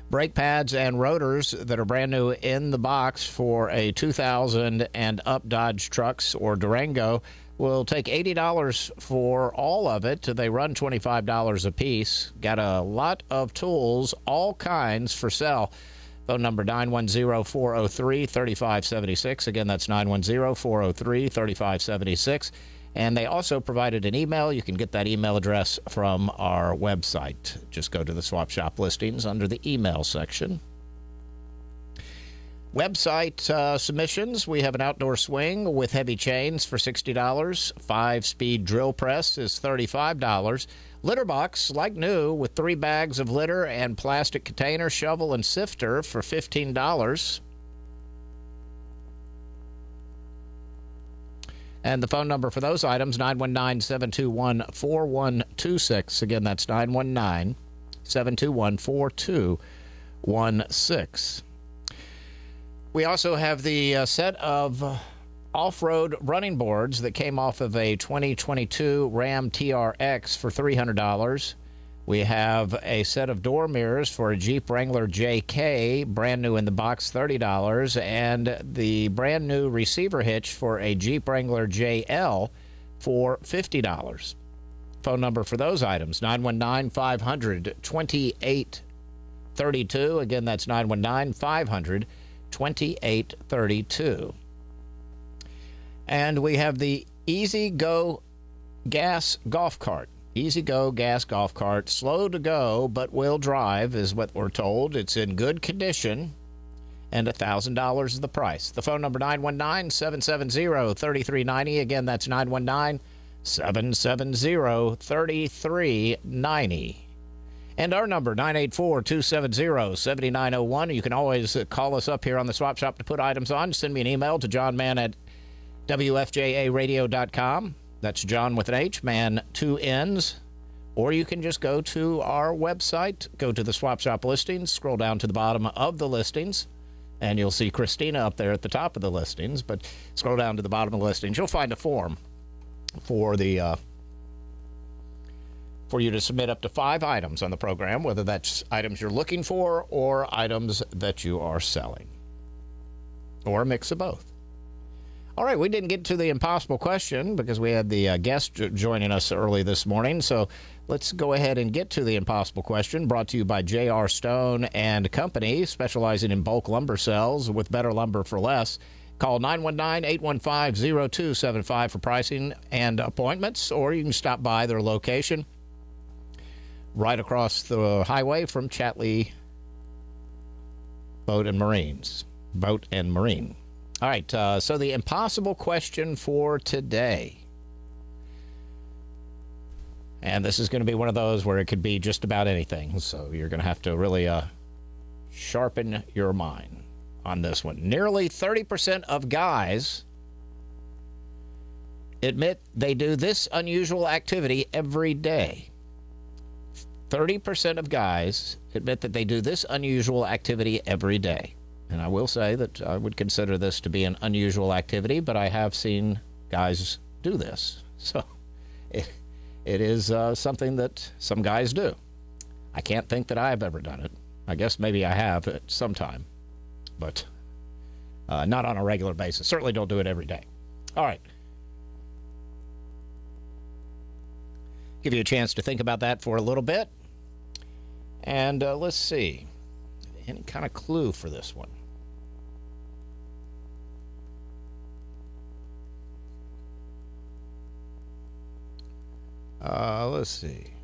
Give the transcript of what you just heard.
Brake pads and rotors that are brand new in the box for a 2000 and up Dodge trucks or Durango will take $80 for all of it. They run $25 a piece. Got a lot of tools, all kinds for sale. Phone number 910-403-3576. Again, that's 910-403-3576. And they also provided an email. You can get that email address from our website. Just go to the Swap Shop listings under the email section. Website submissions. We have an outdoor swing with heavy chains for $60. 5-speed drill press is $35. Litter box, like new, with 3 bags of litter and plastic container, shovel, and sifter for $15. And the phone number for those items, 919-721-4126. Again, that's 919-721-4216. We also have the set of off-road running boards that came off of a 2022 Ram TRX for $300. We have a set of door mirrors for a Jeep Wrangler JK, brand new in the box, $30, and the brand new receiver hitch for a Jeep Wrangler JL for $50. Phone number for those items, 919-500-2832. Again, that's 919-500-2832. And we have the Easy Go gas golf cart. Easy Go gas golf cart, slow to go but will drive is what we're told. It's in good condition, and $1,000 is the price. The phone number 919-770-3390. Again, that's 919-770-3390. And our number, 984-270-7901. You can always call us up here on the Swap Shop to put items on. Send me an email to johnmann@wfjaradio.com. That's John with an H, man, 2 N's. Or you can just go to our website, go to the Swap Shop listings, scroll down to the bottom of the listings, and you'll see Christina up there at the top of the listings. But scroll down to the bottom of the listings. You'll find a form for the for you to submit up to 5 items on the program, whether that's items you're looking for or items that you are selling, or a mix of both. All right, we didn't get to the impossible question because we had the guest joining us early this morning. So let's go ahead and get to the impossible question, brought to you by J.R. Stone and Company, specializing in bulk lumber sales with better lumber for less. Call 919-815-0275 for pricing and appointments, or you can stop by their location right across the highway from Chatley Boat and Marine. All right, so the impossible question for today. And this is going to be one of those where it could be just about anything. So you're going to have to really sharpen your mind on this one. Nearly 30% of guys admit they do this unusual activity every day. 30% of guys admit that they do this unusual activity every day. And I will say that I would consider this to be an unusual activity, but I have seen guys do this. So it is something that some guys do. I can't think that I've ever done it. I guess maybe I have at some time, but not on a regular basis. Certainly don't do it every day. All right. Give you a chance to think about that for a little bit. And let's see. Any kind of clue for this one? Let's see.